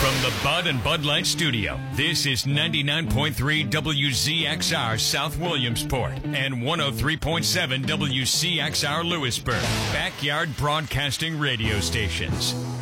From the Bud and Bud Light Studio, this is 99.3 WZXR South Williamsport and 103.7 WCXR Lewisburg, backyard broadcasting radio stations.